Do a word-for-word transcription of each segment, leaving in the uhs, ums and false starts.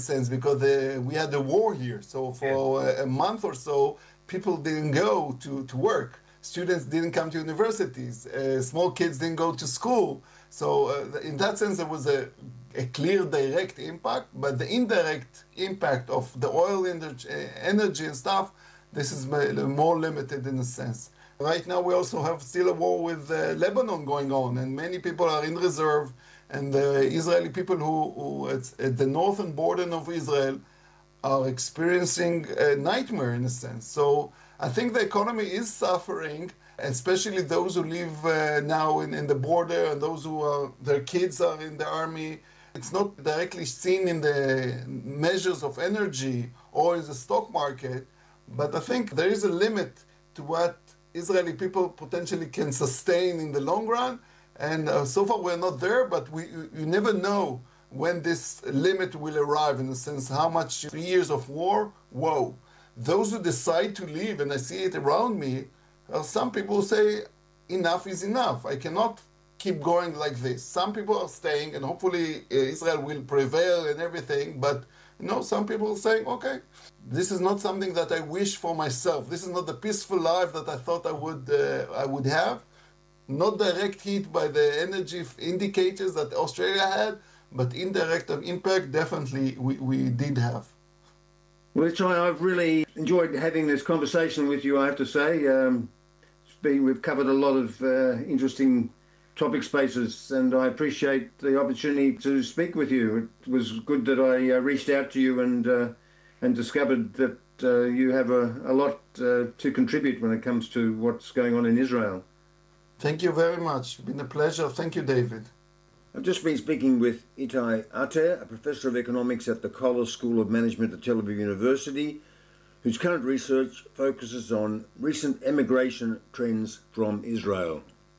sense, because uh, we had a war here. So for yeah. a, a month or so, people didn't go to, to work. Students didn't come to universities. Uh, small kids didn't go to school. So uh, in that sense, there was a, a clear direct impact, but the indirect impact of the oil energy, energy and stuff, this is more limited in a sense. Right now, we also have still a war with uh, Lebanon going on, and many people are in reserve, and the Israeli people who, who at, at the northern border of Israel are experiencing a nightmare in a sense. So I think the economy is suffering, especially those who live uh, now in, in the border and those who are, their kids are in the army. It's not directly seen in the measures of energy or in the stock market, but I think there is a limit to what Israeli people potentially can sustain in the long run. And uh, so far we're not there, but we you never know when this limit will arrive, in the sense how much three years of war, whoa. Those who decide to leave, and I see it around me, uh, some people say enough is enough. I cannot keep going like this. Some people are staying, and hopefully uh, Israel will prevail and everything, but you know, some people are saying, okay, this is not something that I wish for myself. This is not the peaceful life that I thought I would uh, I would have. Not direct hit by the energy indicators that Australia had, but indirect impact definitely we, we did have. Well, Ittai, I've really enjoyed having this conversation with you, I have to say. Um, it's been, we've covered a lot of uh, interesting topic spaces, and I appreciate the opportunity to speak with you. It was good that I uh, reached out to you and uh, and discovered that uh, you have a, a lot uh, to contribute when it comes to what's going on in Israel. Thank you very much. It's been a pleasure. Thank you, David. I've just been speaking with Ittai Ater, a professor of economics at the Koller School of Management at Tel Aviv University, whose current research focuses on recent emigration trends from Israel.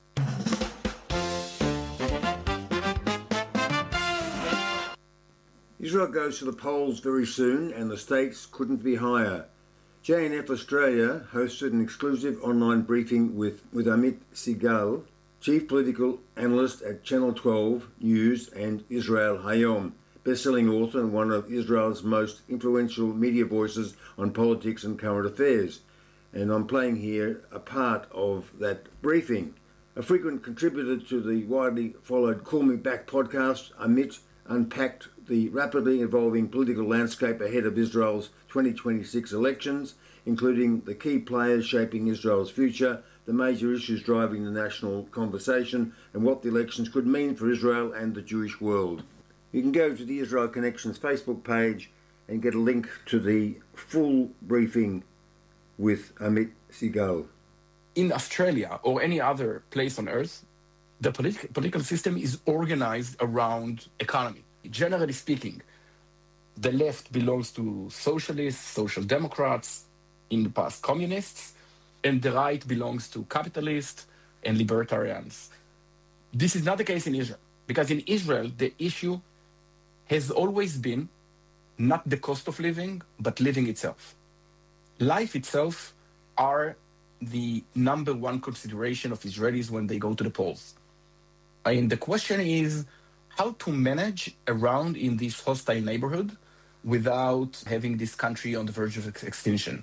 Israel goes to the polls very soon, and the stakes couldn't be higher. J N F Australia hosted an exclusive online briefing with, with Amit Segal, Chief Political Analyst at Channel twelve News and Israel Hayom, best-selling author and one of Israel's most influential media voices on politics and current affairs. And I'm playing here a part of that briefing. A frequent contributor to the widely followed Call Me Back podcast, Amit unpacked the rapidly evolving political landscape ahead of Israel's twenty twenty-six elections, including the key players shaping Israel's future, the major issues driving the national conversation, and what the elections could mean for Israel and the Jewish world. You can go to the Israel Connections Facebook page and get a link to the full briefing with Amit Segal. In Australia or any other place on earth, the politi- political system is organized around economy. Generally speaking, the left belongs to socialists, social democrats, in the past communists, and the right belongs to capitalists and libertarians. This is not the case in Israel, because in Israel, the issue has always been not the cost of living, but living itself. Life itself are the number one consideration of Israelis when they go to the polls. And the question is how to manage around in this hostile neighborhood without having this country on the verge of ex- extinction.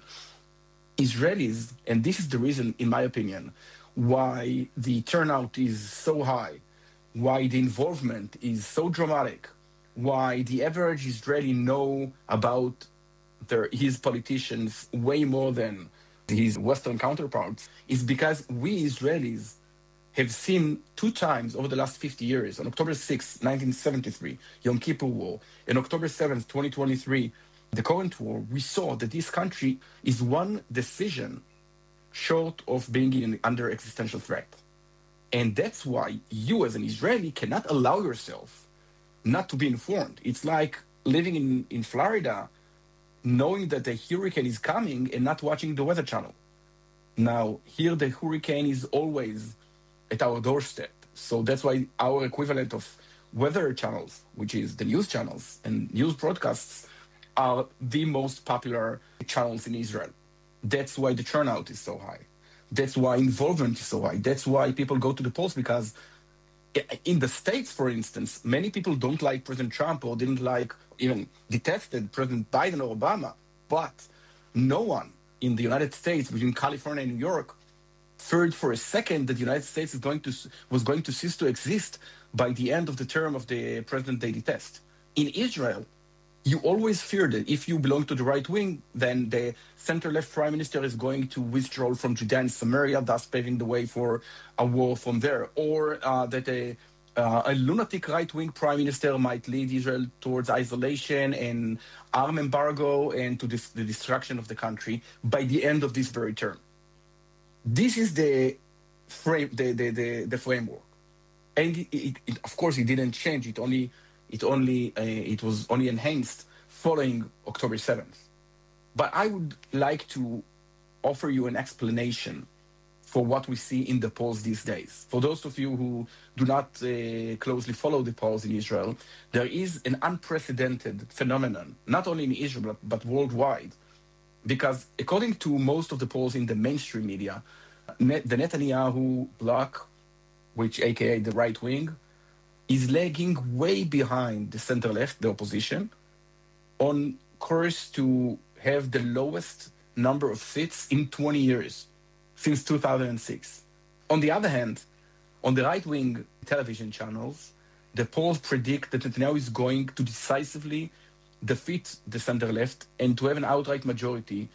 Israelis, and this is the reason, in my opinion, why the turnout is so high, why the involvement is so dramatic, why the average Israeli know about their, his politicians way more than his Western counterparts, is because we Israelis have seen two times over the last fifty years, on October sixth, nineteen seventy-three, Yom Kippur War, and October seventh, twenty twenty-three, the current war, we saw that this country is one decision short of being in, under existential threat. And that's why you as an Israeli cannot allow yourself not to be informed. It's like living in, in Florida, knowing that a hurricane is coming and not watching the Weather Channel. Now, here the hurricane is always at our doorstep. So that's why our equivalent of weather channels, which is the news channels and news broadcasts, are the most popular channels in Israel. That's why the turnout is so high. That's why involvement is so high. That's why people go to the polls, because in the States, for instance, many people don't like President Trump or didn't like even detested President Biden or Obama, but no one in the United States, between California and New York, feared for a second that the United States is going to was going to cease to exist by the end of the term of the president they detest. In Israel, you always fear that if you belong to the right wing, then the center-left prime minister is going to withdraw from Judea and Samaria, thus paving the way for a war from there, or uh, that a, uh, a lunatic right-wing prime minister might lead Israel towards isolation and arm embargo and to dis- the destruction of the country by the end of this very term. This is the frame, the the, the, the framework, and it, it, it, of course it didn't change. It only it only uh, it was only enhanced following October seventh. But I would like to offer you an explanation for what we see in the polls these days. For those of you who do not uh, closely follow the polls in Israel, there is an unprecedented phenomenon, not only in Israel but, but worldwide. Because according to most of the polls in the mainstream media, Net- the Netanyahu bloc, which aka the right wing, is lagging way behind the center-left, the opposition, on course to have the lowest number of seats in twenty years, since two thousand six. On the other hand, on the right-wing television channels, the polls predict that Netanyahu is going to decisively defeat the center-left and to have an outright majority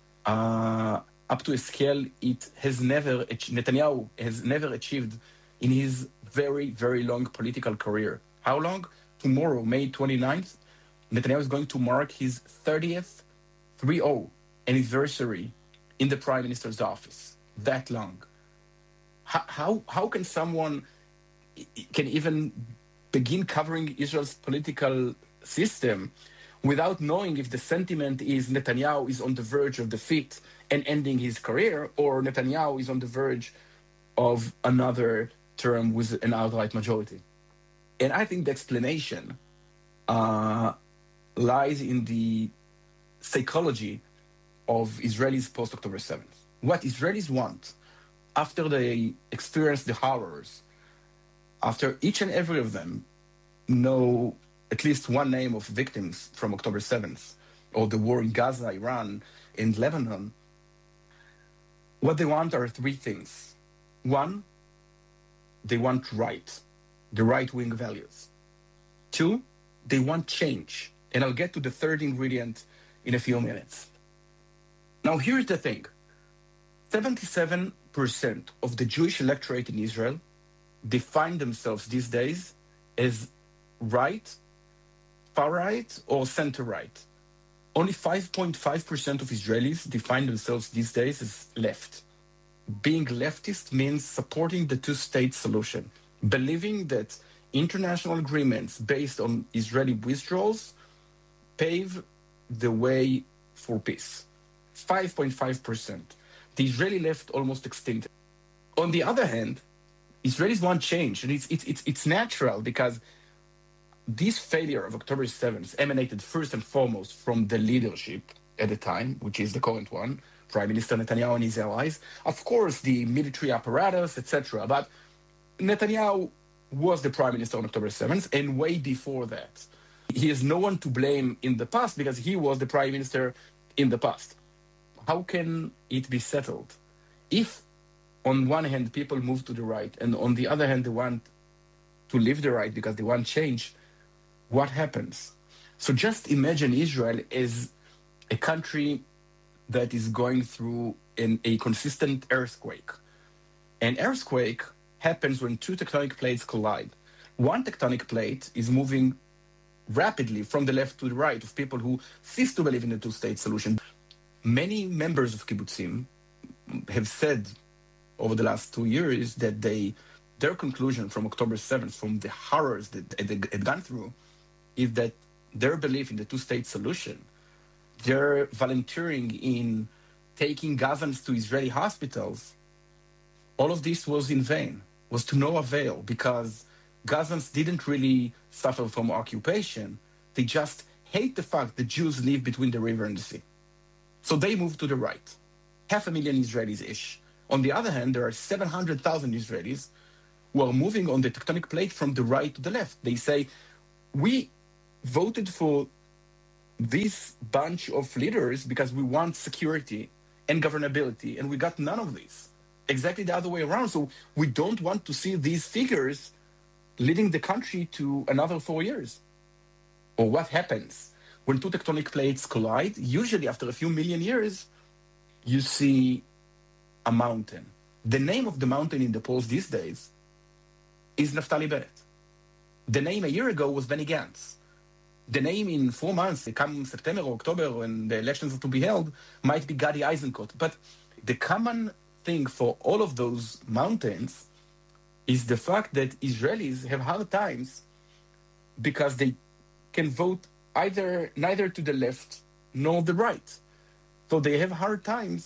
uh, up to a scale it has never, Netanyahu has never achieved in his very, very long political career. How long? Tomorrow, May twenty-ninth, Netanyahu is going to mark his thirtieth three oh anniversary in the prime minister's office. That long. How, how, how can someone can even begin covering Israel's political system without knowing if the sentiment is Netanyahu is on the verge of defeat and ending his career, or Netanyahu is on the verge of another term with an outright majority? And I think the explanation uh, lies in the psychology of Israelis post-October seventh. What Israelis want, after they experience the horrors, after each and every of them know at least one name of victims from October seventh, or the war in Gaza, Iran, and Lebanon, what they want are three things. One, they want right, the right-wing values. Two, they want change. And I'll get to the third ingredient in a few minutes. Now, here's the thing. seventy-seven percent of the Jewish electorate in Israel define themselves these days as right, far-right, or center-right. Only five point five percent of Israelis define themselves these days as left. Being leftist means supporting the two-state solution, believing that international agreements based on Israeli withdrawals pave the way for peace. five point five percent. The Israeli left almost extinct. On the other hand, Israelis want change, and it's it's it's, it's natural because this failure of October seventh emanated first and foremost from the leadership at the time, which is the current one, Prime Minister Netanyahu and his allies. Of course, the military apparatus, et cetera. But Netanyahu was the Prime Minister on October seventh, and way before that. He has no one to blame in the past because he was the Prime Minister in the past. How can it be settled? If on one hand people move to the right and on the other hand they want to leave the right because they want change, what happens? So just imagine Israel as a country that is going through an, a consistent earthquake. An earthquake happens when two tectonic plates collide. One tectonic plate is moving rapidly from the left to the right of people who cease to believe in the two-state solution. Many members of kibbutzim have said over the last two years that they, their conclusion from October seventh, from the horrors that they had gone through, is that their belief in the two-state solution, their volunteering in taking Gazans to Israeli hospitals, all of this was in vain, was to no avail, because Gazans didn't really suffer from occupation. They just hate the fact that Jews live between the river and the sea. So they moved to the right, half a million Israelis-ish. On the other hand, there are seven hundred thousand Israelis who are moving on the tectonic plate from the right to the left. They say, we voted for this bunch of leaders because we want security and governability, and we got none of this. Exactly the other way around. So we don't want to see these figures leading the country to another four years. Or what happens when two tectonic plates collide? Usually after a few million years, you see a mountain. The name of the mountain in the polls these days is Naftali Bennett. The name a year ago was Benny Gantz. The name in four months, come September or October, when the elections are to be held, might be Gadi Eisenkot. But the common thing for all of those mountains is the fact that Israelis have hard times because they can vote either neither to the left nor the right. So they have hard times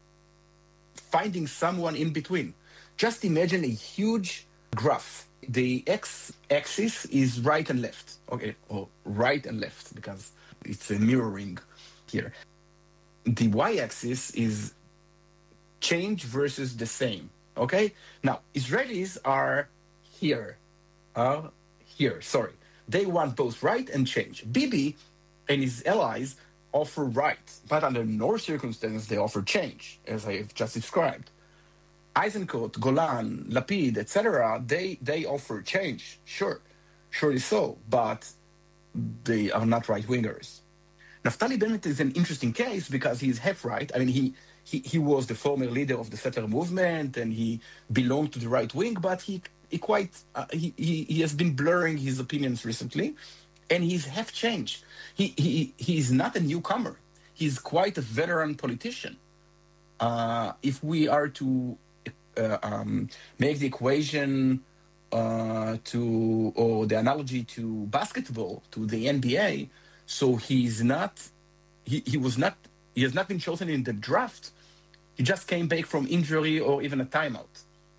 finding someone in between. Just imagine a huge graph. The x-axis is right and left, okay, or right and left, because it's a mirroring here. The y-axis is change versus the same, okay? Now, Israelis are here, are here, sorry. They want both right and change. Bibi and his allies offer right, but under no circumstances they offer change, as I have just described. Eisenkot, Golan, Lapid, et cetera, they, they offer change, sure, surely so, but they are not right-wingers. Naftali Bennett is an interesting case because he's half-right. I mean, he, he, he was the former leader of the settler movement, and he belonged to the right wing, but he, he quite, uh, he, he, he has been blurring his opinions recently, and he's half-change. He, he, he's not a newcomer. He's quite a veteran politician. Uh, if we are to Uh, um, make the equation uh, to, or the analogy to basketball, to the N B A, so he's not, he, he was not, he has not been chosen in the draft. He just came back from injury or even a timeout.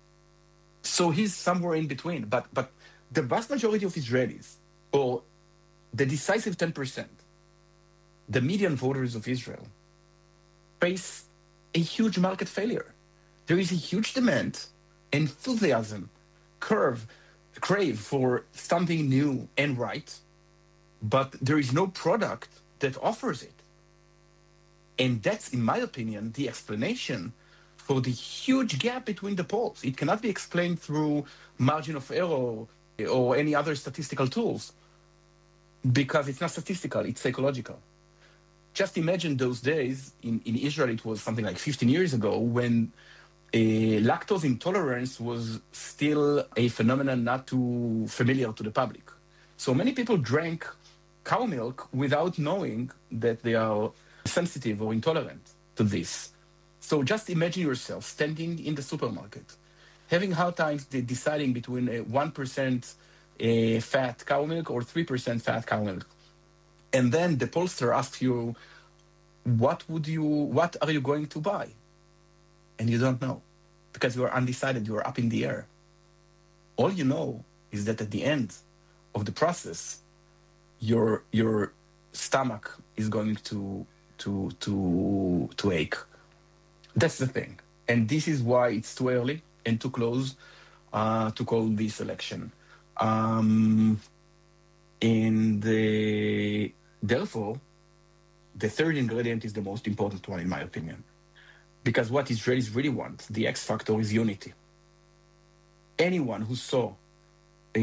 So he's somewhere in between. But, but the vast majority of Israelis, or the decisive ten percent, the median voters of Israel, face a huge market failure. There is a huge demand, enthusiasm, curve, crave for something new and right, but there is no product that offers it. And that's, in my opinion, the explanation for the huge gap between the polls. It cannot be explained through margin of error or any other statistical tools, because it's not statistical, it's psychological. Just imagine those days, in, in Israel, it was something like fifteen years ago, when Uh, lactose intolerance was still a phenomenon not too familiar to the public. So many people drank cow milk without knowing that they are sensitive or intolerant to this. So just imagine yourself standing in the supermarket, having hard times deciding between a one percent uh, fat cow milk or three percent fat cow milk. And then the pollster asks you, what would you, what are you going to buy? And you don't know, because you are undecided, you are up in the air. All you know is that at the end of the process, your your stomach is going to to to to ache. That's the thing, and this is why it's too early and too close uh, to call this election. Um, and the, therefore, the third ingredient is the most important one, in my opinion. Because what Israelis really want, the X factor, is unity. Anyone who saw uh,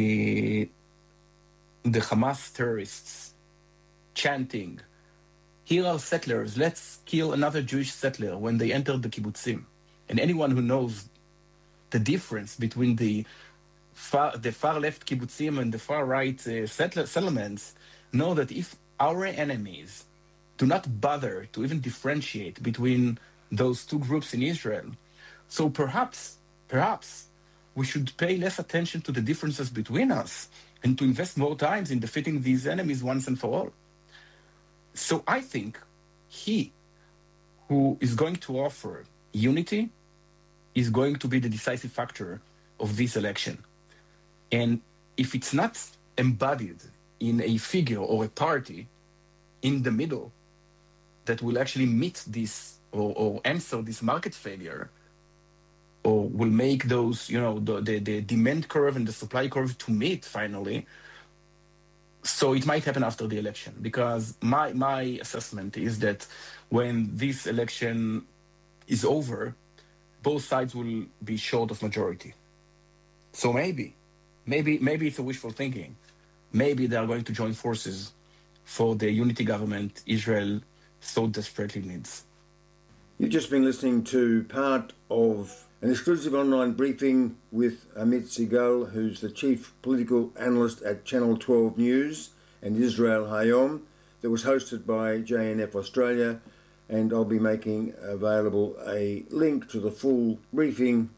the Hamas terrorists chanting, here are settlers, let's kill another Jewish settler, when they entered the kibbutzim, and anyone who knows the difference between the far, the far left kibbutzim and the far right uh, settler, settlements, know that if our enemies do not bother to even differentiate between those two groups in Israel. So perhaps, perhaps we should pay less attention to the differences between us and to invest more times in defeating these enemies once and for all. So I think he who is going to offer unity is going to be the decisive factor of this election. And if it's not embodied in a figure or a party in the middle that will actually meet this Or, or answer this market failure, or will make those, you know, the, the, the demand curve and the supply curve to meet finally, So it might happen after the election, because my, my assessment is that when this election is over, both sides will be short of majority. So maybe, maybe, maybe it's a wishful thinking. Maybe they are going to join forces for the unity government Israel so desperately needs. You've just been listening to part of an exclusive online briefing with Amit Segal, who's the chief political analyst at Channel twelve News and Israel Hayom, that was hosted by J N F Australia, and I'll be making available a link to the full briefing.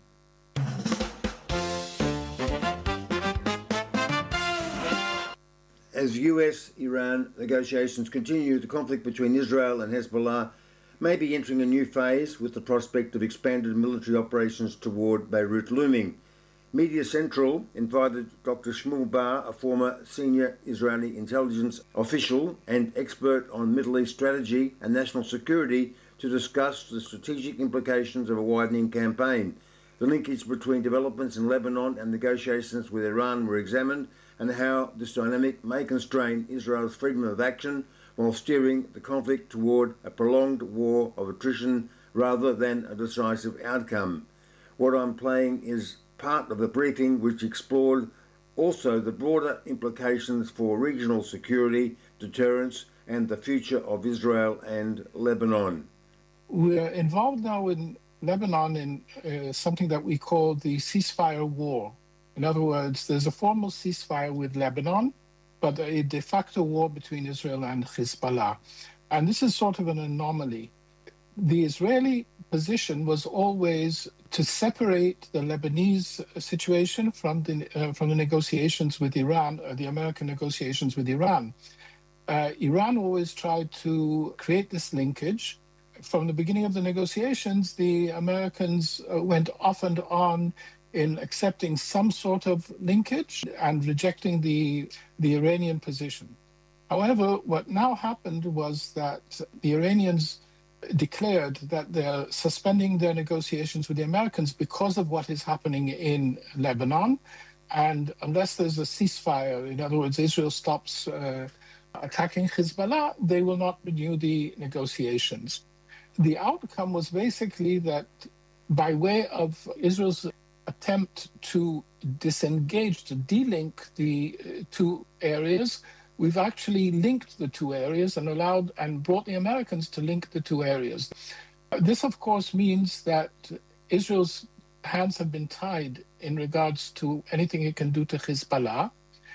As U S Iran negotiations continue, the conflict between Israel and Hezbollah may be entering a new phase, with the prospect of expanded military operations toward Beirut looming. Media Central invited Doctor Shmuel Bar, a former senior Israeli intelligence official and expert on Middle East strategy and national security, to discuss the strategic implications of a widening campaign. The linkage between developments in Lebanon and negotiations with Iran were examined, and how this dynamic may constrain Israel's freedom of action while steering the conflict toward a prolonged war of attrition rather than a decisive outcome. What I'm playing is part of the briefing, which explored also the broader implications for regional security, deterrence, and the future of Israel and Lebanon. We're involved now in Lebanon in uh, something that we call the ceasefire war. In other words, there's a formal ceasefire with Lebanon, but a de facto war between Israel and Hezbollah. And this is sort of an anomaly. The Israeli position was always to separate the Lebanese situation from the, uh, from the negotiations with Iran, or the American negotiations with Iran. Uh, Iran always tried to create this linkage. From the beginning of the negotiations, the Americans uh, went off and on in accepting some sort of linkage and rejecting the, the Iranian position. However, what now happened was that the Iranians declared that they're suspending their negotiations with the Americans because of what is happening in Lebanon. And unless there's a ceasefire, in other words, Israel stops uh, attacking Hezbollah, they will not renew the negotiations. The outcome was basically that, by way of Israel's attempt to disengage, to delink the uh, two areas, we've actually linked the two areas and allowed and brought the Americans to link the two areas. Uh, this, of course, means that Israel's hands have been tied in regards to anything it can do to Hezbollah.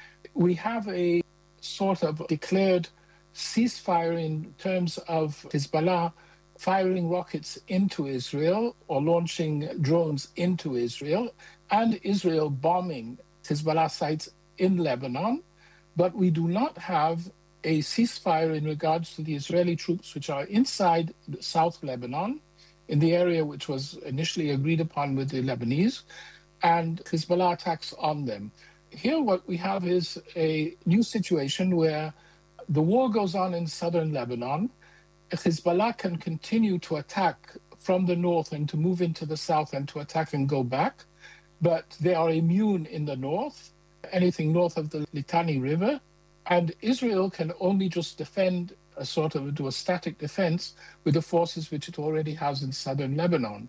We have a sort of declared ceasefire in terms of Hezbollah firing rockets into Israel or launching drones into Israel, and Israel bombing Hezbollah sites in Lebanon. But we do not have a ceasefire in regards to the Israeli troops which are inside South Lebanon, in the area which was initially agreed upon with the Lebanese, and Hezbollah attacks on them. Here what we have is a new situation where the war goes on in southern Lebanon. Hezbollah can continue to attack from the north and to move into the south and to attack and go back, but they are immune in the north, anything north of the Litani River, and Israel can only just defend a sort of do a static defense with the forces which it already has in southern Lebanon.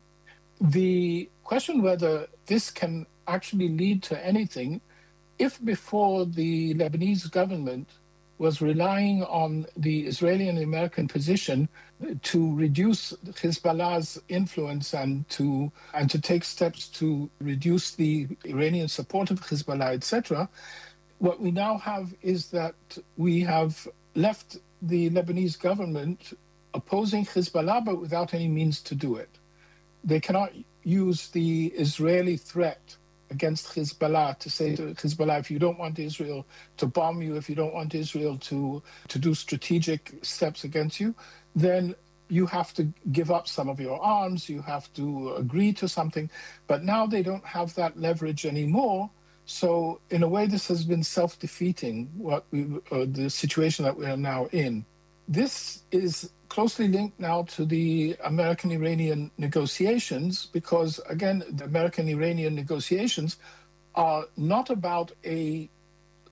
The question whether this can actually lead to anything, if before the Lebanese government was relying on the Israeli and American position to reduce Hezbollah's influence and to and to take steps to reduce the Iranian support of Hezbollah, et cetera. What we now have is that we have left the Lebanese government opposing Hezbollah, but without any means to do it. They cannot use the Israeli threat against Hezbollah to say to Hezbollah, if you don't want Israel to bomb you, if you don't want Israel to, to do strategic steps against you, then you have to give up some of your arms, you have to agree to something. But now they don't have that leverage anymore. So in a way, this has been self-defeating, what we, uh, the situation that we are now in. This is closely linked now to the American-Iranian negotiations because, again, the American-Iranian negotiations are not about a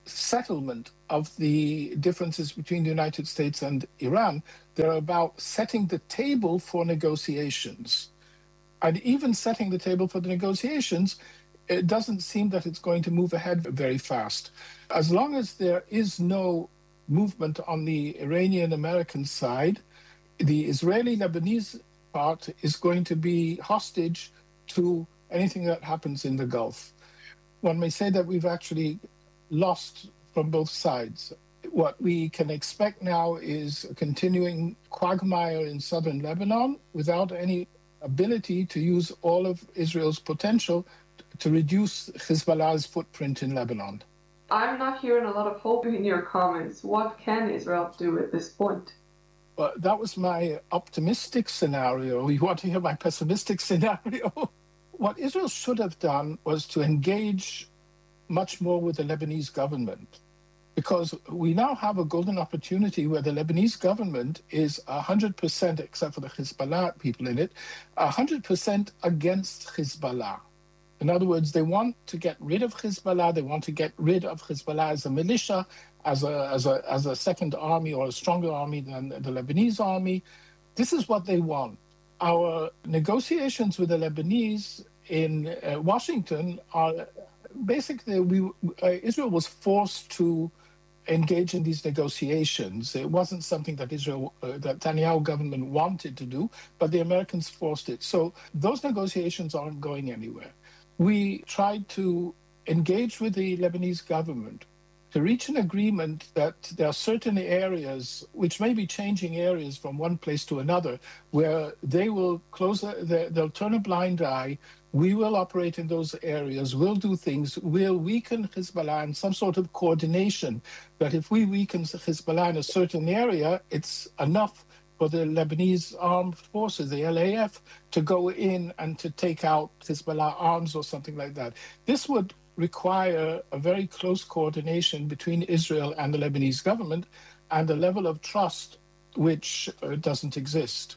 settlement of the differences between the United States and Iran. They're about setting the table for negotiations. And even setting the table for the negotiations, it doesn't seem that it's going to move ahead very fast. As long as there is no movement on the Iranian-American side, the Israeli-Lebanese part is going to be hostage to anything that happens in the Gulf. One may say that we've actually lost from both sides. What we can expect now is a continuing quagmire in southern Lebanon without any ability to use all of Israel's potential to reduce Hezbollah's footprint in Lebanon. I'm not hearing a lot of hope in your comments. What can Israel do at this point? Well, that was my optimistic scenario. You want to hear my pessimistic scenario? What Israel should have done was to engage much more with the Lebanese government, because we now have a golden opportunity where the Lebanese government is one hundred percent, except for the Hezbollah people in it, one hundred percent against Hezbollah. In other words, they want to get rid of Hezbollah. They want to get rid of Hezbollah as a militia, as a, as a, as a second army or a stronger army than the Lebanese army. This is what they want. Our negotiations with the Lebanese in uh, Washington are basically, we, uh, Israel was forced to engage in these negotiations. It wasn't something that Israel, uh, that Netanyahu government wanted to do, but the Americans forced it. So those negotiations aren't going anywhere. We tried to engage with the Lebanese government to reach an agreement that there are certain areas, which may be changing areas from one place to another, where they will close, the, they'll turn a blind eye. We will operate in those areas, we'll do things, we'll weaken Hezbollah in some sort of coordination, that if we weaken Hezbollah in a certain area, it's enough for the Lebanese armed forces, the L A F, to go in and to take out Hezbollah arms or something like that. This would require a very close coordination between Israel and the Lebanese government, and a level of trust which uh, doesn't exist.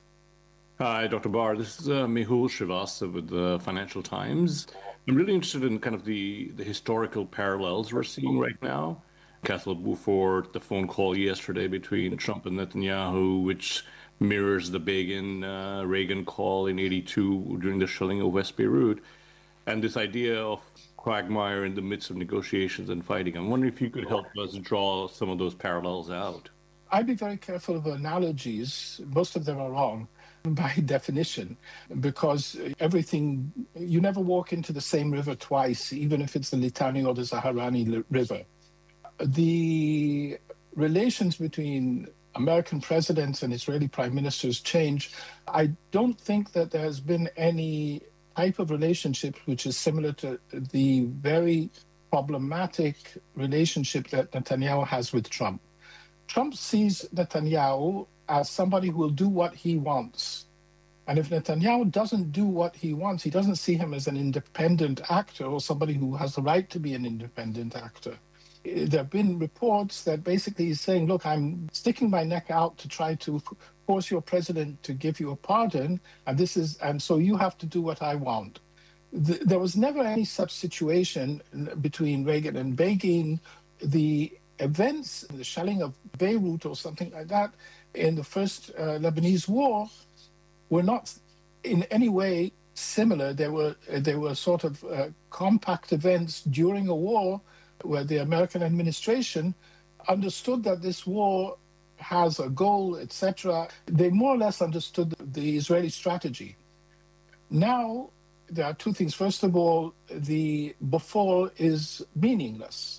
Hi, Doctor Bar. This is uh, Mehul Srivastava with the Financial Times. I'm really interested in kind of the, the historical parallels we're seeing right now. Castle Beaufort, the phone call yesterday between Trump and Netanyahu, which mirrors the Begin-Reagan uh, call in eighty-two during the shelling of West Beirut, and this idea of quagmire in the midst of negotiations and fighting. I'm wondering if you could help us draw some of those parallels out. I'd be very careful of analogies. Most of them are wrong by definition, because everything, you never walk into the same river twice, even if it's the Litani or the Zaharani River. The relations between American presidents and Israeli prime ministers change. I don't think that there has been any type of relationship which is similar to the very problematic relationship that Netanyahu has with Trump. Trump sees Netanyahu as somebody who will do what he wants. And if Netanyahu doesn't do what he wants, he doesn't see him as an independent actor or somebody who has the right to be an independent actor. There have been reports that basically he's saying, look, I'm sticking my neck out to try to force your president to give you a pardon, and this is, and so you have to do what I want. The, there was never any such situation between Reagan and Begin. The events, the shelling of Beirut or something like that in the first uh, Lebanese war were not in any way similar. They were, they were sort of uh, compact events during a war where the American administration understood that this war has a goal, et cetera. They more or less understood the Israeli strategy. Now, there are two things. First of all, the Beaufort is meaningless.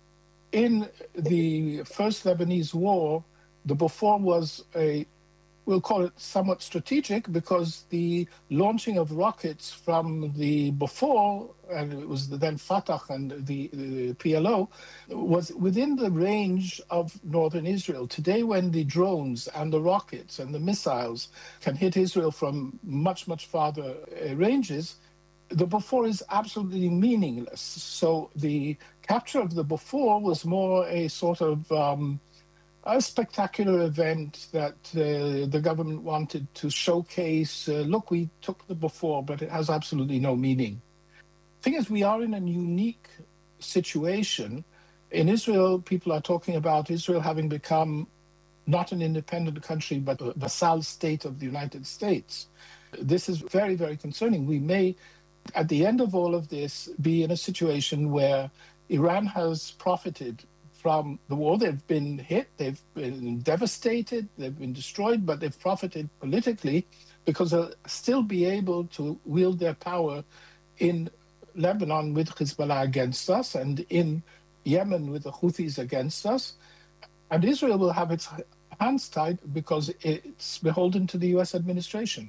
In the first Lebanese war, the Beaufort was a, we'll call it somewhat strategic, because the launching of rockets from the Beaufort, and it was then Fatah and the, the P L O, was within the range of northern Israel. Today, when the drones and the rockets and the missiles can hit Israel from much, much farther uh, ranges, the Beaufort is absolutely meaningless. So the capture of the Beaufort was more a sort of um, a spectacular event that uh, the government wanted to showcase. Uh, look, we took the Beaufort, but it has absolutely no meaning. The thing is, we are in a unique situation In Israel, people are talking about Israel having become not an independent country, but a vassal state of the United States. This is very, very concerning. We may, at the end of all of this, be in a situation where Iran has profited from the war. They've been hit, they've been devastated, they've been destroyed, but they've profited politically because they'll still be able to wield their power in Lebanon with Hezbollah against us and in Yemen with the Houthis against us. And Israel will have its hands tied because it's beholden to the U S administration.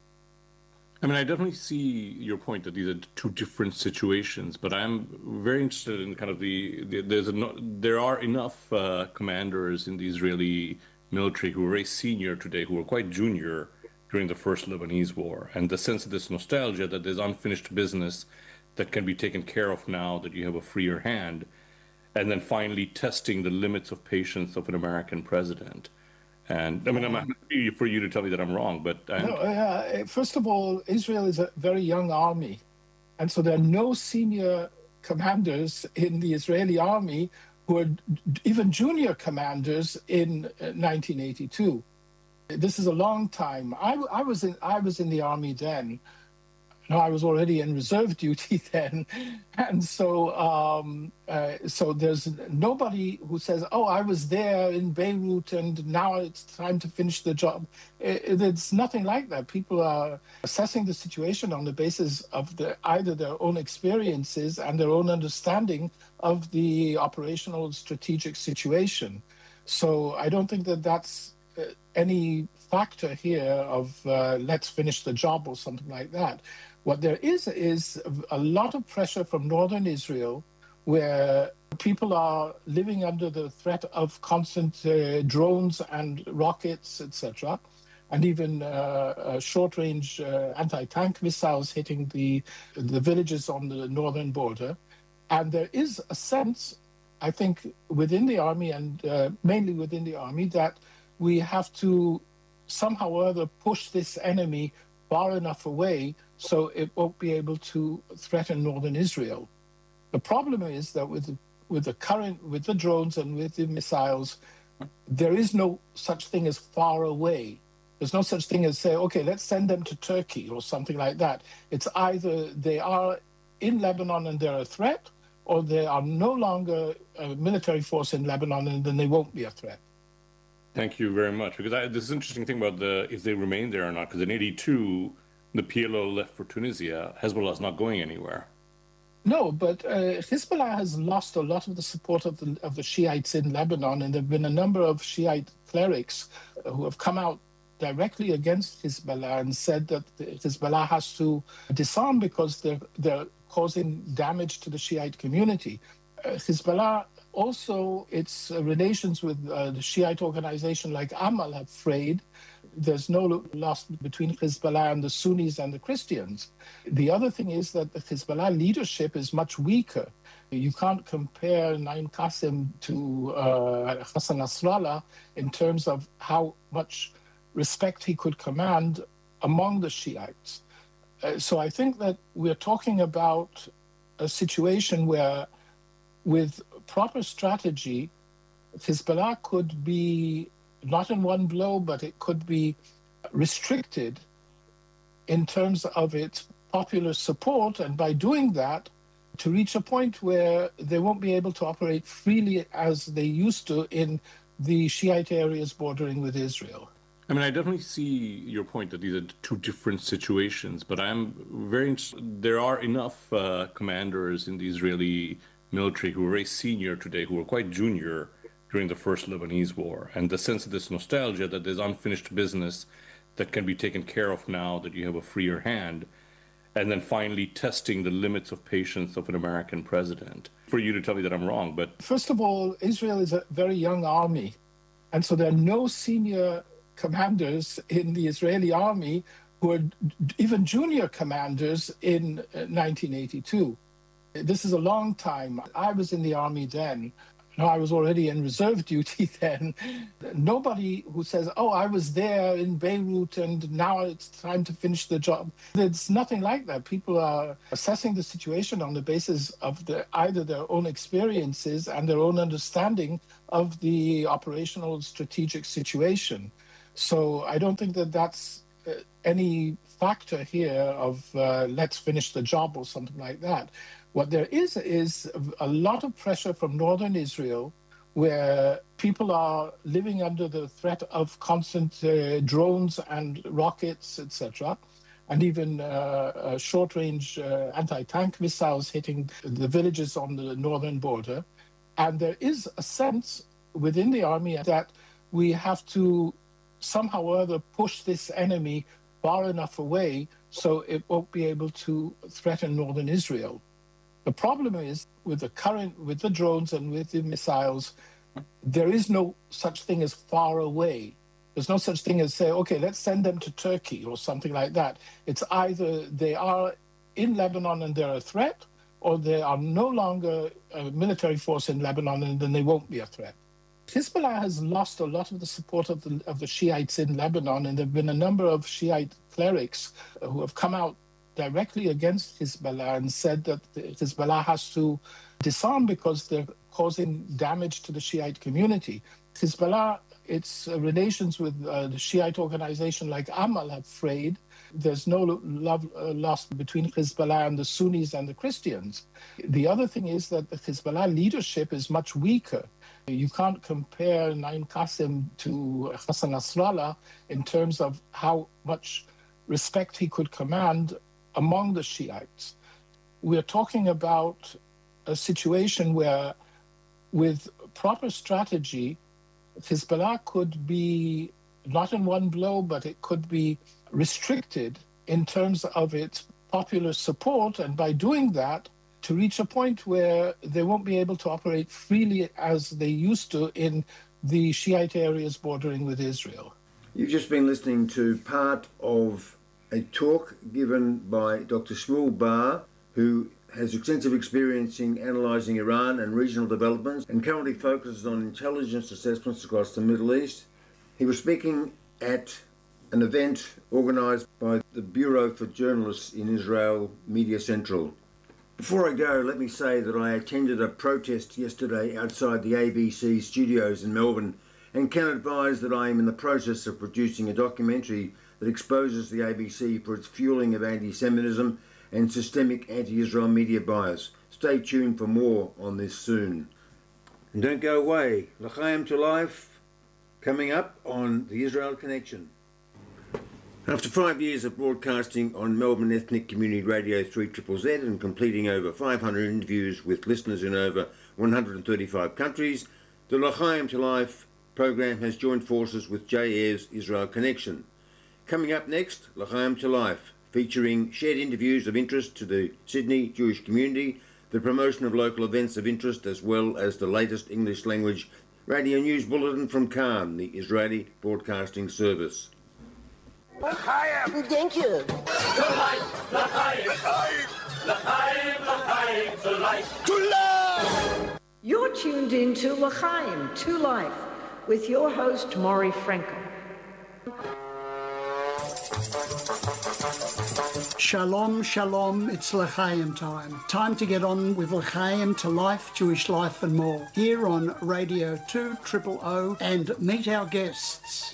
I mean, I definitely see your point that these are two different situations, but I'm very interested in kind of the, the there's a, there are enough uh, commanders in the Israeli military who are very senior today, who were quite junior during the first Lebanese war, and the sense of this nostalgia that there's unfinished business that can be taken care of now that you have a freer hand, and then finally testing the limits of patience of an American president. And I mean, I'm happy for you to tell me that I'm wrong, but I'm... No, uh, first of all, Israel is a very young army, and so there are no senior commanders in the Israeli army who are even junior commanders in nineteen eighty-two. This is a long time. I, I was in I was in the army then. No, I was already in reserve duty then, and so um, uh, so there's nobody who says, "Oh, I was there in Beirut, and now it's time to finish the job." It, it's nothing like that. People are assessing the situation on the basis of the, either their own experiences and their own understanding of the operational strategic situation. So I don't think that that's uh, any factor here of uh, let's finish the job or something like that. What there is is a lot of pressure from northern Israel, where people are living under the threat of constant uh, drones and rockets, et cetera, and even uh, uh, short-range uh, anti-tank missiles hitting the the villages on the northern border. And there is a sense, I think, within the army and uh, mainly within the army, that we have to somehow or other push this enemy far enough away so it won't be able to threaten northern Israel. The problem is that with the, with the current, with the drones and with the missiles, there is no such thing as far away. There's no such thing as say, okay, let's send them to Turkey or something like that. It's either they are in Lebanon and they're a threat, or they are no longer a military force in Lebanon and then they won't be a threat. Thank you very much. Because I, this is an interesting thing about the if they remain there or not. Because in eighty-two, the P L O left for Tunisia. Hezbollah is not going anywhere. No, but uh, Hezbollah has lost a lot of the support of the of the Shiites in Lebanon, and there have been a number of Shiite clerics who have come out directly against Hezbollah and said that Hezbollah has to disarm because they're they're causing damage to the Shiite community. Uh, Hezbollah. Also, its uh, relations with uh, the Shiite organization like Amal have frayed. There's no loss between Hezbollah and the Sunnis and the Christians. The other thing is that the Hezbollah leadership is much weaker. You can't compare Naim Qassem to uh, Hassan Nasrallah in terms of how much respect he could command among the Shiites. Uh, so I think that we're talking about a situation where with proper strategy, Hezbollah could be not in one blow, but it could be restricted in terms of its popular support. And by doing that, to reach a point where they won't be able to operate freely as they used to in the Shiite areas bordering with Israel. I mean, I definitely see your point that these are two different situations, but I'm very interested. There are enough uh, commanders in the Israeli military who are very senior today, who were quite junior during the first Lebanese war, and the sense of this nostalgia that there's unfinished business that can be taken care of now that you have a freer hand, and then finally testing the limits of patience of an American president. For you to tell me that I'm wrong, but... First of all, Israel is a very young army, and so there are no senior commanders in the Israeli army who are even junior commanders in nineteen eighty-two. This is a long time. I was in the army then. No, I was already in reserve duty then. Nobody who says, oh, I was there in Beirut and now it's time to finish the job. There's nothing like that. People are assessing the situation on the basis of the, either their own experiences and their own understanding of the operational strategic situation. So I don't think that that's uh, any factor here of uh, let's finish the job or something like that. What there is is a lot of pressure from northern Israel, where people are living under the threat of constant uh, drones and rockets, et cetera, and even uh, uh, short-range uh, anti-tank missiles hitting the villages on the northern border. And there is a sense within the army that we have to somehow or other push this enemy far enough away so it won't be able to threaten northern Israel. The problem is with the current, with the drones and with the missiles, there is no such thing as far away. There's no such thing as say, okay, let's send them to Turkey or something like that. It's either they are in Lebanon and they're a threat, or they are no longer a military force in Lebanon and then they won't be a threat. Hezbollah has lost a lot of the support of the, of the Shiites in Lebanon, and there have been a number of Shiite clerics who have come out directly against Hezbollah and said that Hezbollah has to disarm because they're causing damage to the Shiite community. Hezbollah, its relations with uh, the Shiite organization like Amal have frayed. There's no love uh, lost between Hezbollah and the Sunnis and the Christians. The other thing is that the Hezbollah leadership is much weaker. You can't compare Naim Qassem to Hassan Nasrallah in terms of how much respect he could command among the Shiites. We're talking about a situation where, with proper strategy, Hezbollah could be, not in one blow, but it could be restricted in terms of its popular support, and by doing that, to reach a point where they won't be able to operate freely as they used to in the Shiite areas bordering with Israel. You've just been listening to part of a talk given by Doctor Shmuel Bar, who has extensive experience in analysing Iran and regional developments and currently focuses on intelligence assessments across the Middle East. He was speaking at an event organised by the Bureau for Journalists in Israel, Media Central. Before I go, let me say that I attended a protest yesterday outside the A B C studios in Melbourne and can advise that I am in the process of producing a documentary that exposes the A B C for its fueling of anti-Semitism and systemic anti-Israel media bias. Stay tuned for more on this soon. And don't go away. L'chaim to life, coming up on the Israel Connection. After five years of broadcasting on Melbourne Ethnic Community Radio three Z Z Z and completing over five hundred interviews with listeners in over one hundred thirty-five countries, the L'chaim to Life program has joined forces with J Air's Israel Connection. Coming up next, L'chaim to Life, featuring shared interviews of interest to the Sydney Jewish community, the promotion of local events of interest, as well as the latest English language radio news bulletin from Khan, the Israeli Broadcasting Service. L'chaim! Thank you. To life! L'chaim! L'chaim! L'chaim! To life! To life! You're tuned in to L'chaim, to Life, with your host, Maury Frankel. Shalom, shalom, it's L'chaim time. Time to get on with L'chaim to Life, Jewish Life and more. Here on Radio two triple O and meet our guests.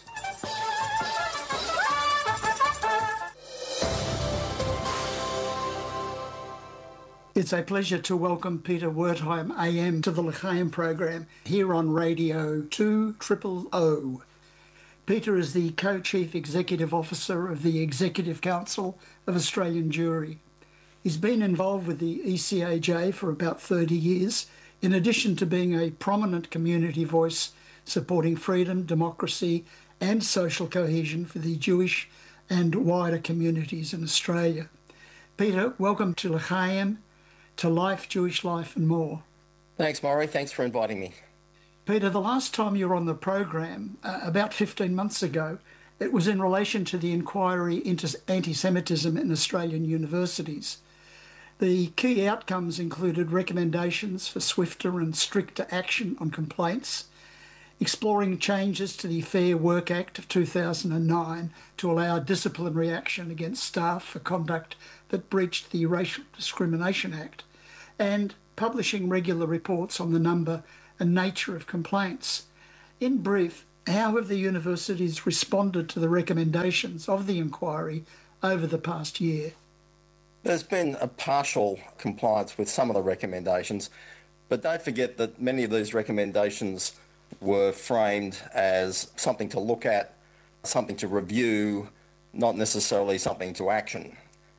It's a pleasure to welcome Peter Wertheim A M to the L'chaim program here on Radio two triple O. Peter is the Co-Chief Executive Officer of the Executive Council of Australian Jewry. He's been involved with the E C A J for about thirty years, in addition to being a prominent community voice supporting freedom, democracy and social cohesion for the Jewish and wider communities in Australia. Peter, welcome to L'chaim, to Life, Jewish Life and more. Thanks, Maury. Thanks for inviting me. Peter, the last time you were on the program, uh, about fifteen months ago, it was in relation to the inquiry into anti-Semitism in Australian universities. The key outcomes included recommendations for swifter and stricter action on complaints, exploring changes to the Fair Work Act of two thousand nine to allow disciplinary action against staff for conduct that breached the Racial Discrimination Act, and publishing regular reports on the number and nature of complaints. In brief, how have the universities responded to the recommendations of the inquiry over the past year? There's been a partial compliance with some of the recommendations, but don't forget that many of these recommendations were framed as something to look at, something to review, not necessarily something to action.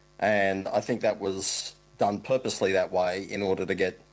And I think that was done purposely that way in order to get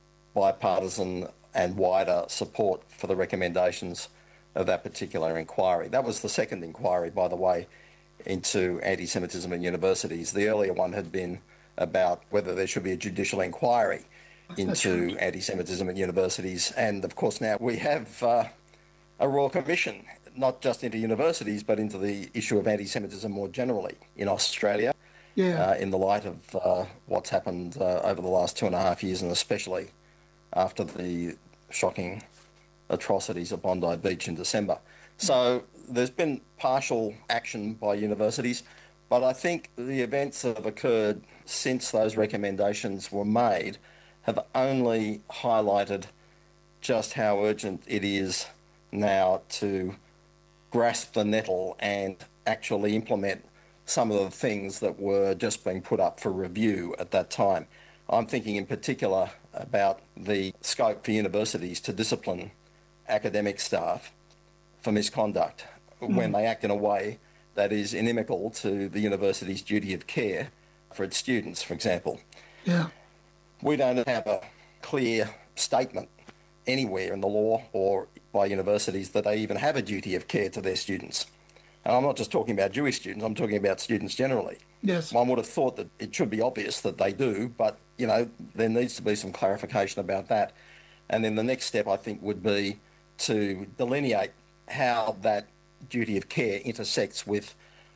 bipartisan and wider support for the recommendations of that particular inquiry. That was the second inquiry, by the way, into anti-Semitism in universities. The earlier one had been about whether there should be a judicial inquiry into anti-Semitism at universities. And of course now we have uh, a Royal Commission, not just into universities, but into the issue of anti-Semitism more generally in Australia, yeah. uh, in the light of uh, what's happened uh, over the last two and a half years, and especially after the shocking atrocities at Bondi Beach in December. So there's been partial action by universities, but I think the events that have occurred since those recommendations were made have only highlighted just how urgent it is now to grasp the nettle and actually implement some of the things that were just being put up for review at that time. I'm thinking in particular about the scope for universities to discipline academic staff for misconduct mm. when they act in a way that is inimical to the university's duty of care for its students, for example. Yeah. We don't have a clear statement anywhere in the law or by universities that they even have a duty of care to their students. And I'm not just talking about Jewish students, I'm talking about students generally. Yes. One would have thought that it should be obvious that they do, but, you know, there needs to be some clarification about that. And then the next step, I think, would be to delineate how that duty of care intersects with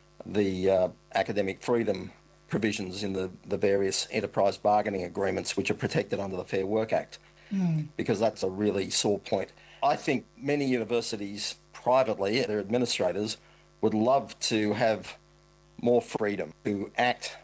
the uh, academic freedom provisions in the, the various enterprise bargaining agreements which are protected under the Fair Work Act, mm. because that's a really sore point. I think many universities privately, their administrators, would love to have more freedom to act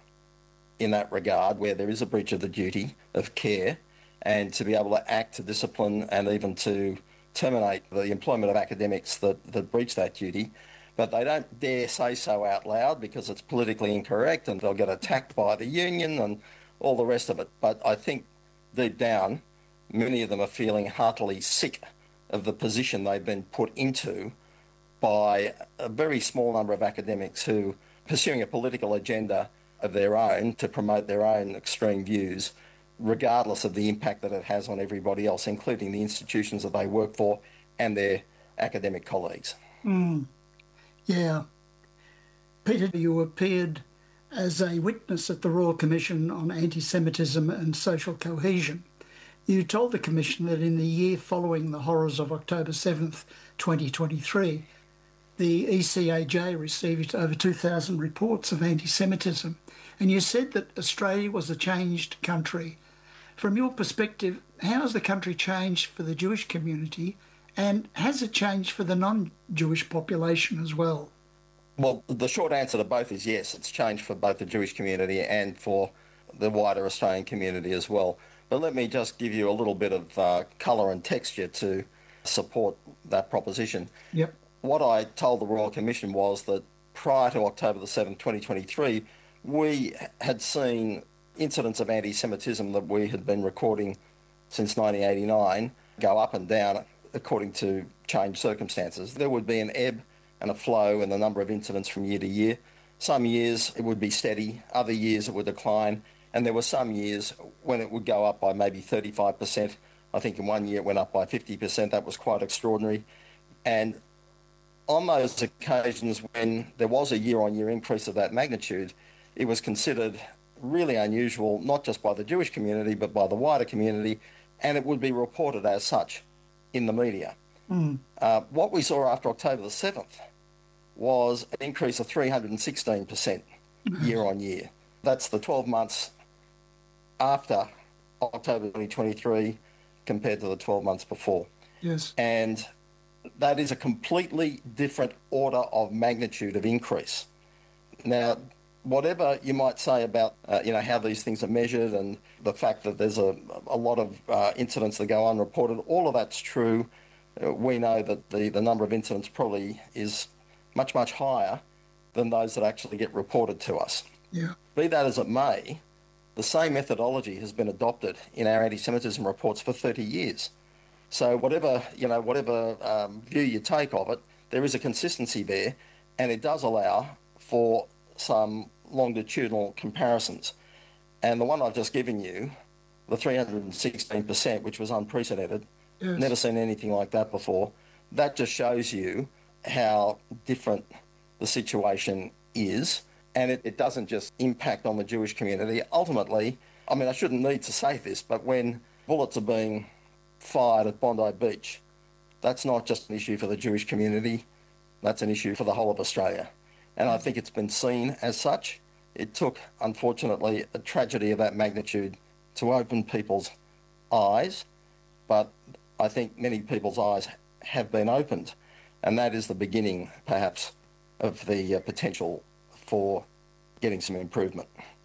in that regard where there is a breach of the duty of care, and to be able to act to discipline and even to terminate the employment of academics that, that breach that duty. But they don't dare say so out loud because it's politically incorrect and they'll get attacked by the union and all the rest of it. But I think deep down, many of them are feeling heartily sick of the position they've been put into by a very small number of academics who are pursuing a political agenda of their own to promote their own extreme views, regardless of the impact that it has on everybody else, including the institutions that they work for and their academic colleagues. Mm. Yeah. Peter, you appeared as a witness at the Royal Commission on Anti-Semitism and Social Cohesion. You told the Commission that in the year following the horrors of October seventh, twenty twenty-three, the E C A J received over two thousand reports of anti-Semitism, and you said that Australia was a changed country. From your perspective, how has the country changed for the Jewish community, and has it changed for the non-Jewish population as well? Well, the short answer to both is yes. It's changed for both the Jewish community and for the wider Australian community as well. But let me just give you a little bit of uh, colour and texture to support that proposition. Yep. What I told the Royal Commission was that prior to October the seventh, twenty twenty-three, we had seen incidents of anti-Semitism that we had been recording since nineteen eighty-nine go up and down according to changed circumstances. There would be an ebb and a flow in the number of incidents from year to year. Some years it would be steady, other years it would decline, and there were some years when it would go up by maybe thirty-five percent. I think in one year it went up by fifty percent. That was quite extraordinary. And on those occasions when there was a year-on-year increase of that magnitude, it was considered really unusual, not just by the Jewish community, but by the wider community, and it would be reported as such in the media. Mm. Uh, what we saw after October the seventh was an increase of three hundred sixteen percent year on year. That's the twelve months after October twenty twenty-three compared to the twelve months before. Yes. And that is a completely different order of magnitude of increase. Now, whatever you might say about, uh, you know, how these things are measured and the fact that there's a, a lot of uh, incidents that go unreported, all of that's true. Uh, we know that the, the number of incidents probably is much, much higher than those that actually get reported to us. Yeah. Be that as it may, the same methodology has been adopted in our anti-Semitism reports for thirty years. So whatever, you know, whatever um, view you take of it, there is a consistency there, and it does allow for some longitudinal comparisons. And the one I've just given you, the three hundred sixteen percent, which was unprecedented, yes. Never seen anything like that before, that just shows you how different the situation is. And it, it doesn't just impact on the Jewish community. Ultimately, I mean, I shouldn't need to say this, but when bullets are being fired at Bondi Beach, that's not just an issue for the Jewish community, that's an issue for the whole of Australia. And I think it's been seen as such. It took, unfortunately, a tragedy of that magnitude to open people's eyes, but I think many people's eyes have been opened, and that is the beginning, perhaps, of the uh, potential for getting some improvement.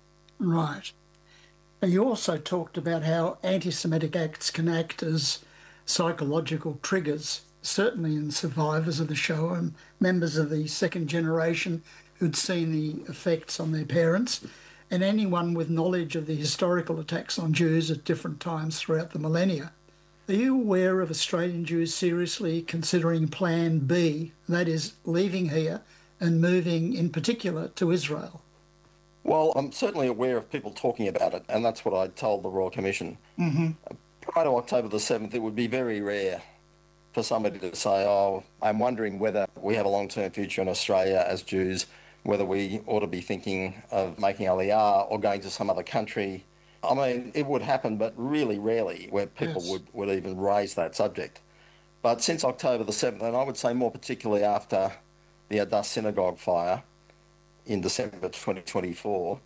Right. And you also talked about how anti-Semitic acts can act as psychological triggers, certainly in survivors of the Shoah and members of the second generation who'd seen the effects on their parents, and anyone with knowledge of the historical attacks on Jews at different times throughout the millennia. Are you aware of Australian Jews seriously considering Plan B, that is, leaving here and moving in particular to Israel? Well, I'm certainly aware of people talking about it, and that's what I told the Royal Commission. Mm-hmm. Prior to October the seventh, it would be very rare for somebody to say, oh, I'm wondering whether we have a long-term future in Australia as Jews, whether we ought to be thinking of making Aliyah or going to some other country. I mean, it would happen, but really rarely where people Yes. would, would even raise that subject. But since October the seventh, and I would say more particularly after the Adass Synagogue fire in December twenty twenty-four,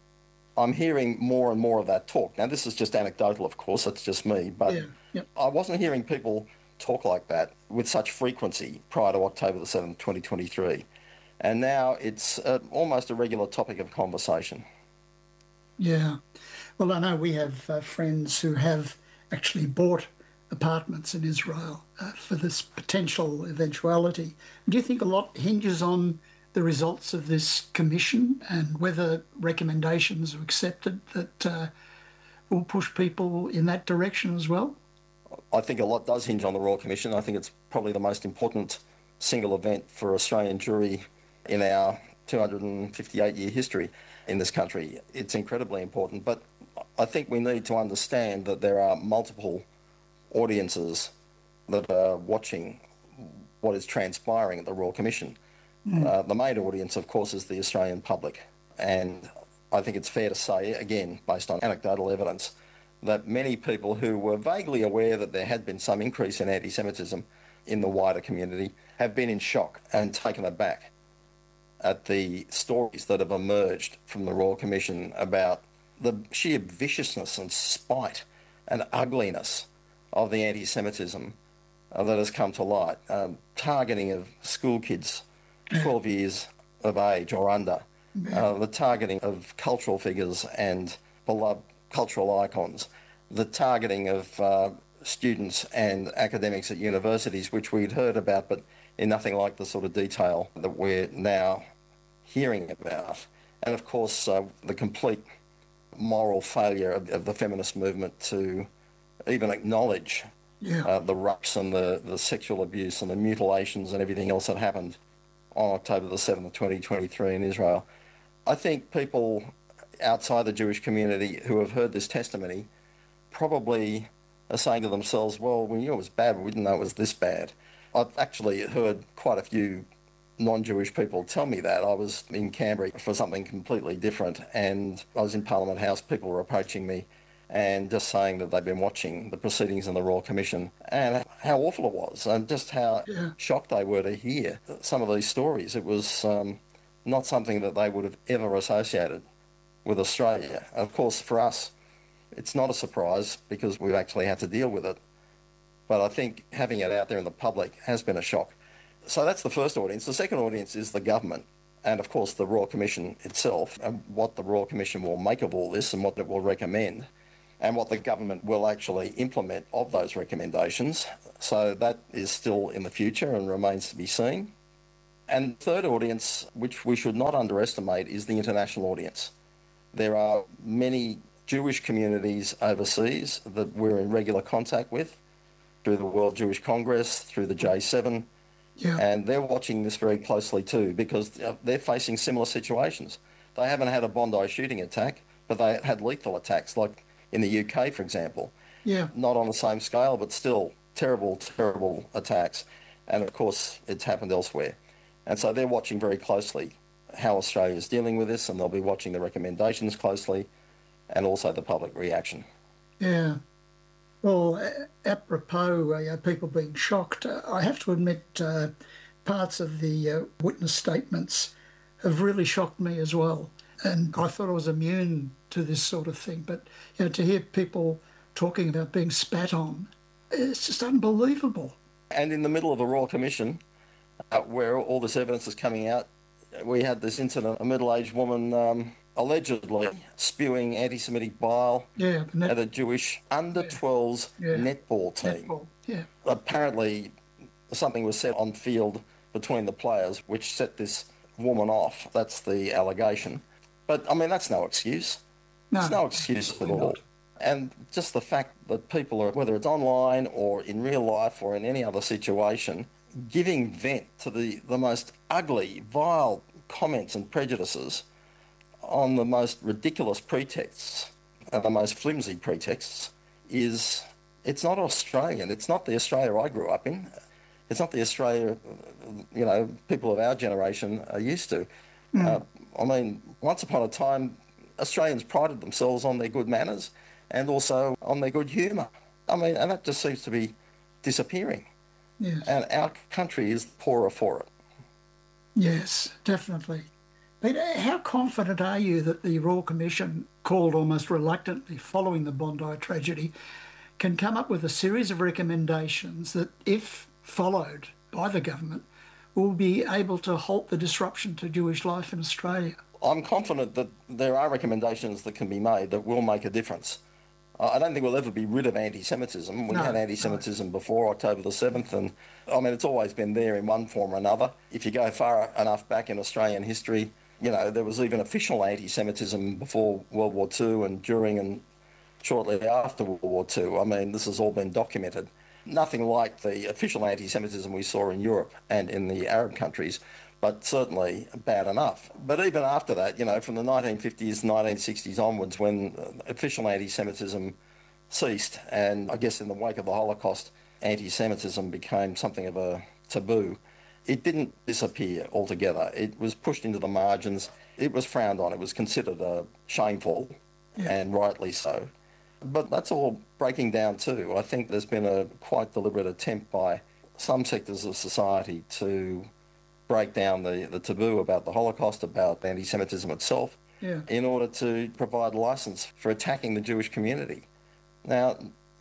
I'm hearing more and more of that talk. Now, this is just anecdotal, of course, that's just me, but Yeah. Yep. I wasn't hearing people talk like that with such frequency prior to October the seventh, twenty twenty-three. And now it's uh, almost a regular topic of conversation. Yeah. Well, I know we have uh, friends who have actually bought apartments in Israel uh, for this potential eventuality. Do you think a lot hinges on the results of this commission and whether recommendations are accepted that uh, will push people in that direction as well? I think a lot does hinge on the Royal Commission. I think it's probably the most important single event for Australian Jewry in our two hundred fifty-eight year history in this country. It's incredibly important, but I think we need to understand that there are multiple audiences that are watching what is transpiring at the Royal Commission. Mm. Uh, the main audience, of course, is the Australian public. And I think it's fair to say, again, based on anecdotal evidence, that many people who were vaguely aware that there had been some increase in anti-Semitism in the wider community have been in shock and taken aback at the stories that have emerged from the Royal Commission about the sheer viciousness and spite and ugliness of the anti-Semitism uh, that has come to light. Um, targeting of school kids twelve years of age or under, uh, the targeting of cultural figures and beloved cultural icons, the targeting of uh, students and academics at universities, which we'd heard about, but in nothing like the sort of detail that we're now hearing about. And of course, uh, the complete moral failure of, of the feminist movement to even acknowledge yeah. uh, the rapes and the, the sexual abuse and the mutilations and everything else that happened on October the seventh, twenty twenty-three in Israel. I think people outside the Jewish community who have heard this testimony probably are saying to themselves, well, we knew it was bad, but we didn't know it was this bad. I've actually heard quite a few non-Jewish people tell me that. I was in Canberra for something completely different, and I was in Parliament House, people were approaching me and just saying that they've been watching the proceedings in the Royal Commission and how awful it was and just how yeah. shocked they were to hear some of these stories. It was um, not something that they would have ever associated with Australia. Of course, for us, It's not a surprise because we've actually had to deal with it. But I think having it out there in the public has been a shock. So that's the first audience. The second audience is the government and, of course, the Royal Commission itself, and what the Royal Commission will make of all this and what it will recommend and what the government will actually implement of those recommendations. So that is still in the future and remains to be seen. And the third audience, which we should not underestimate, is the international audience. There are many Jewish communities overseas that we're in regular contact with through the World Jewish Congress, through the J seven, yeah. And they're watching this very closely too because they're facing similar situations. They haven't had a Bondi shooting attack, but they had lethal attacks, like in the U K, for example. Yeah. Not on the same scale, but still terrible, terrible attacks. And of course, it's happened elsewhere. And so they're watching very closely how Australia is dealing with this, and they'll be watching the recommendations closely and also the public reaction. Yeah. Well, apropos uh, people being shocked, uh, I have to admit uh, parts of the uh, witness statements have really shocked me as well. And I thought I was immune to this sort of thing. But you know, to hear people talking about being spat on, it's just unbelievable. And in the middle of a Royal Commission, uh, where all this evidence is coming out, we had this incident, a middle-aged woman um, allegedly spewing anti-Semitic bile yeah, net- at a Jewish under twelves yeah. yeah. netball team. Netball. Yeah. Apparently, something was said on field between the players which set this woman off. That's the allegation. But, I mean, that's no excuse. No, it's no excuse at all. Not. And just the fact that people are, whether it's online or in real life or in any other situation, giving vent to the, the most ugly, vile comments and prejudices on the most ridiculous pretexts and the most flimsy pretexts is, it's not Australian. It's not the Australia I grew up in. It's not the Australia, you know, people of our generation are used to. Mm. Uh, I mean, once upon a time, Australians prided themselves on their good manners and also on their good humour. I mean, and that just seems to be disappearing. Yes. And our country is poorer for it. Yes, definitely. But how confident are you that the Royal Commission, called almost reluctantly following the Bondi tragedy, can come up with a series of recommendations that, if followed by the government, will be able to halt the disruption to Jewish life in Australia? I'm confident that there are recommendations that can be made that will make a difference. I don't think we'll ever be rid of anti-Semitism. We no, had anti-Semitism no. before October the seventh, and I mean, it's always been there in one form or another. If you go far enough back in Australian history, you know, there was even official anti-Semitism before World War Two and during and shortly after World War Two. I mean, this has all been documented. Nothing like the official anti-Semitism we saw in Europe and in the Arab countries, but certainly bad enough. But even after that, you know, from the nineteen fifties, nineteen sixties onwards, when official anti-Semitism ceased, and I guess in the wake of the Holocaust, anti-Semitism became something of a taboo, it didn't disappear altogether. It was pushed into the margins. It was frowned on. It was considered uh, shameful, yeah. and rightly so. But that's all breaking down too. I think there's been a quite deliberate attempt by some sectors of society to break down the, the taboo about the Holocaust, about anti-Semitism itself, yeah. in order to provide license for attacking the Jewish community. Now,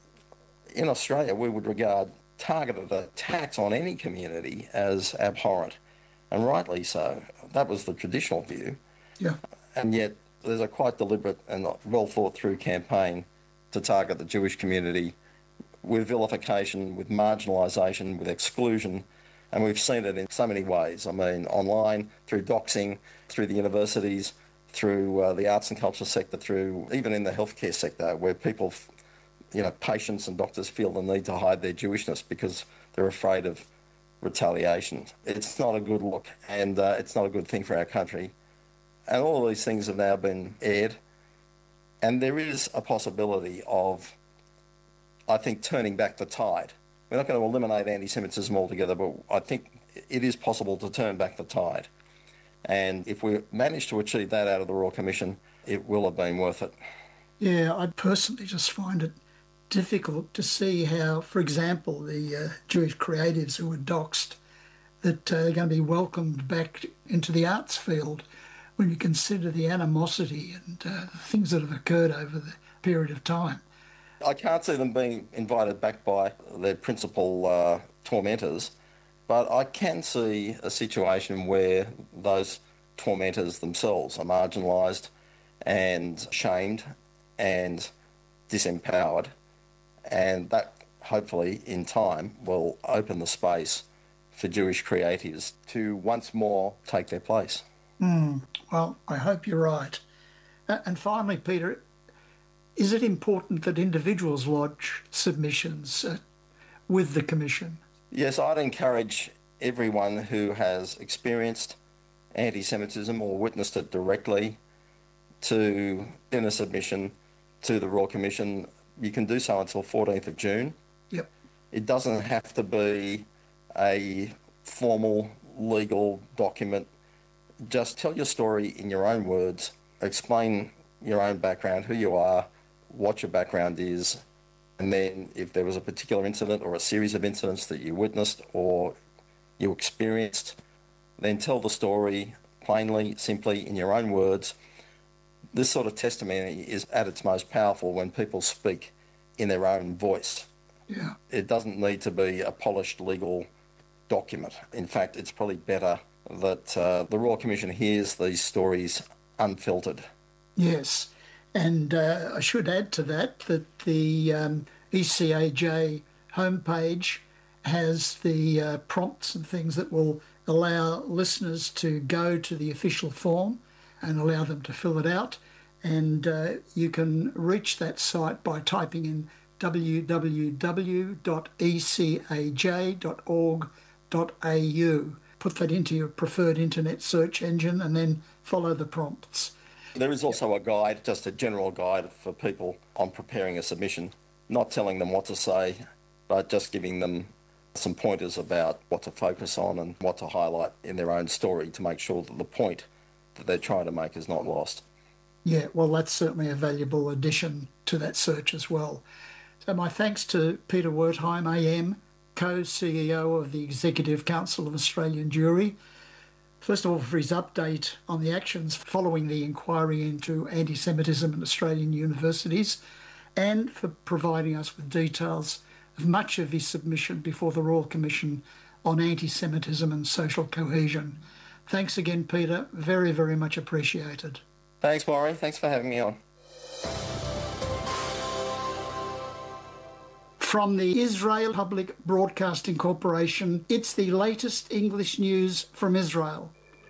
in Australia, we would regard targeted attacks on any community as abhorrent, and rightly so. That was the traditional view. Yeah. And yet there's a quite deliberate and well thought through campaign to target the Jewish community with vilification, with marginalisation, with exclusion, and we've seen it in so many ways. I mean, online, through doxing, through the universities, through uh, the arts and culture sector, through even in the healthcare sector, where people, you know, patients and doctors feel the need to hide their Jewishness because they're afraid of retaliation. It's not a good look, and uh, it's not a good thing for our country. And all of these things have now been aired, and there is a possibility of, I think, turning back the tide. We're not going to eliminate anti-Semitism altogether, but I think it is possible to turn back the tide. And if we manage to achieve that out of the Royal Commission, it will have been worth it. Yeah, I personally just find it difficult to see how, for example, the uh, Jewish creatives who were doxed, that uh, are going to be welcomed back into the arts field when you consider the animosity and uh, the things that have occurred over the, period of time. I can't see them being invited back by their principal uh, tormentors, but I can see a situation where those tormentors themselves are marginalised and shamed and disempowered, and that hopefully in time will open the space for Jewish creatives to once more take their place. Mm, well, I hope you're right. Uh, and finally, Peter, is it important that individuals lodge submissions uh, with the Commission? Yes, I'd encourage everyone who has experienced anti-Semitism or witnessed it directly to send a submission to the Royal Commission. You can do so until fourteenth of June. Yep. It doesn't have to be a formal legal document. Just tell your story in your own words, explain your own background, who you are, what your background is, and then if there was a particular incident or a series of incidents that you witnessed or you experienced, then tell the story plainly, simply, in your own words. This sort of testimony is at its most powerful when people speak in their own voice. Yeah. It doesn't need to be a polished legal document. In fact, it's probably better that uh, the Royal Commission hears these stories unfiltered. Yes, and uh, I should add to that that the um, E C A J homepage has the uh, prompts and things that will allow listeners to go to the official form and allow them to fill it out. And uh, you can reach that site by typing in w w w dot e c a j dot org dot a u. Put that into your preferred internet search engine and then follow the prompts. There is also a guide, just a general guide for people on preparing a submission, not telling them what to say, but just giving them some pointers about what to focus on and what to highlight in their own story to make sure that the point that they're trying to make is not lost. Yeah, well, that's certainly a valuable addition to that search as well. So my thanks to Peter Wertheim, A M, co-C E O of the Executive Council of Australian Jewry, first of all for his update on the actions following the inquiry into anti-Semitism in Australian universities, and for providing us with details of much of his submission before the Royal Commission on anti-Semitism and social cohesion. Thanks again, Peter. Very, very much appreciated. Thanks, Maury. Thanks for having me on. From the Israel Public Broadcasting Corporation, it's the latest English news from Israel.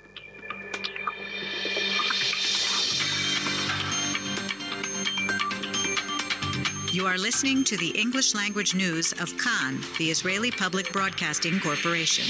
You are listening to the English language news of Kan, the Israeli Public Broadcasting Corporation.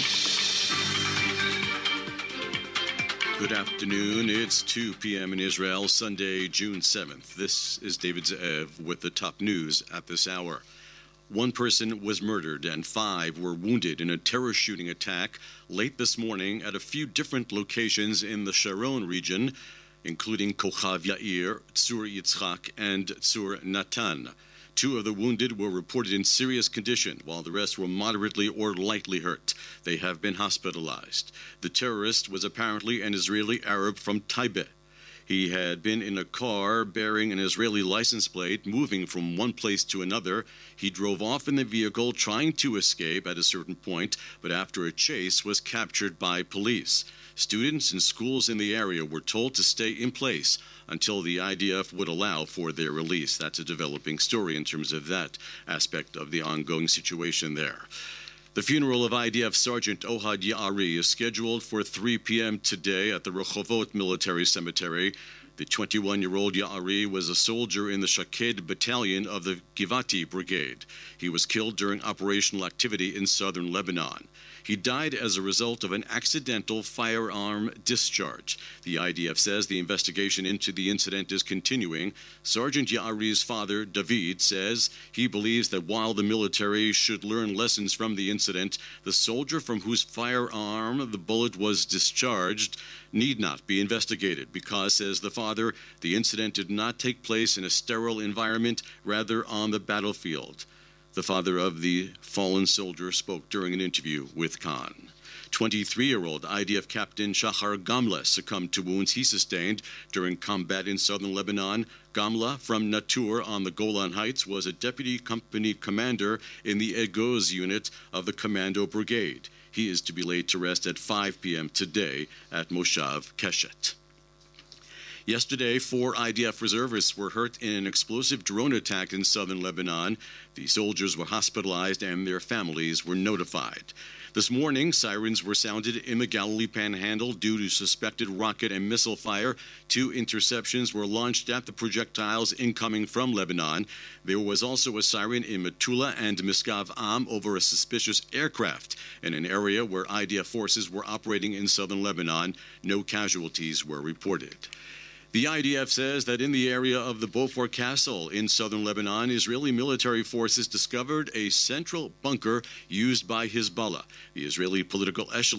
Good afternoon. It's two p.m. in Israel, Sunday, June seventh. This is David Ze'ev with the top news at this hour. One person was murdered and five were wounded in a terror shooting attack late this morning at a few different locations in the Sharon region, including Kochav Yair, Tzur Yitzchak, and Tzur Natan. Two of the wounded were reported in serious condition, while the rest were moderately or lightly hurt. They have been hospitalized. The terrorist was apparently an Israeli Arab from Taibeh. He had been in a car bearing an Israeli license plate, moving from one place to another. He drove off in the vehicle, trying to escape at a certain point, but after a chase was captured by police. Students and schools in the area were told to stay in place until the I D F would allow for their release. That's a developing story in terms of that aspect of the ongoing situation there. The funeral of I D F Sergeant Ohad Ya'ari is scheduled for three p.m. today at the Rehovot Military Cemetery. The twenty-one-year-old Ya'ari was a soldier in the Shaked Battalion of the Givati Brigade. He was killed during operational activity in southern Lebanon. He died as a result of an accidental firearm discharge. The I D F says the investigation into the incident is continuing. Sergeant Ya'ari's father, David, says he believes that while the military should learn lessons from the incident, the soldier from whose firearm the bullet was discharged need not be investigated because, says the father, the incident did not take place in a sterile environment, rather on the battlefield. The father of the fallen soldier spoke during an interview with Khan. twenty-three-year-old I D F Captain Shahar Gamla succumbed to wounds he sustained during combat in southern Lebanon. Gamla, from Natur on the Golan Heights, was a deputy company commander in the Egoz unit of the Commando Brigade. He is to be laid to rest at five p.m. today at Moshav Keshet. Yesterday, four I D F reservists were hurt in an explosive drone attack in southern Lebanon. The soldiers were hospitalized and their families were notified. This morning, sirens were sounded in the Galilee Panhandle due to suspected rocket and missile fire. Two interceptions were launched at the projectiles incoming from Lebanon. There was also a siren in Metula and Miskav Am over a suspicious aircraft in an area where I D F forces were operating in southern Lebanon. No casualties were reported. The I D F says that in the area of the Beaufort Castle in southern Lebanon, Israeli military forces discovered a central bunker used by Hezbollah. The Israeli political echelon